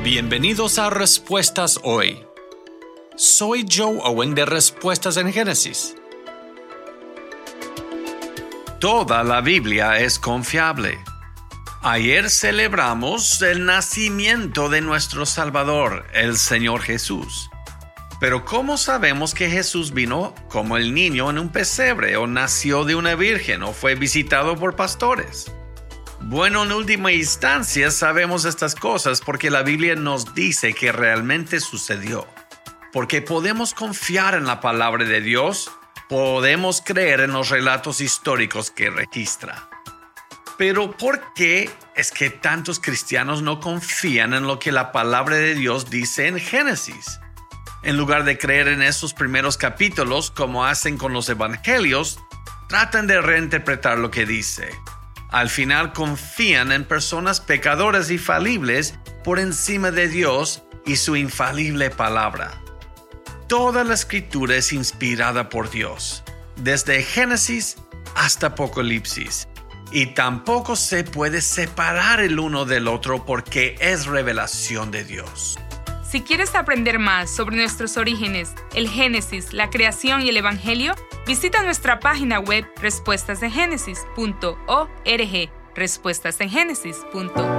Bienvenidos a Respuestas Hoy. Soy Joe Owen de Respuestas en Génesis. Toda la Biblia es confiable. Ayer celebramos el nacimiento de nuestro Salvador, el Señor Jesús. Pero ¿cómo sabemos que Jesús vino como el niño en un pesebre, o nació de una virgen, o fue visitado por pastores? Bueno, en última instancia sabemos estas cosas porque la Biblia nos dice que realmente sucedió. Porque podemos confiar en la palabra de Dios, podemos creer en los relatos históricos que registra. Pero ¿por qué es que tantos cristianos no confían en lo que la palabra de Dios dice en Génesis? En lugar de creer en esos primeros capítulos, como hacen con los evangelios, tratan de reinterpretar lo que dice. Al final confían en personas pecadoras y falibles por encima de Dios y su infalible palabra. Toda la escritura es inspirada por Dios, desde Génesis hasta Apocalipsis, y tampoco se puede separar el uno del otro porque es revelación de Dios. Si quieres aprender más sobre nuestros orígenes, el Génesis, la creación y el Evangelio, visita nuestra página web respuestasengenesis.org, respuestasengenesis.org.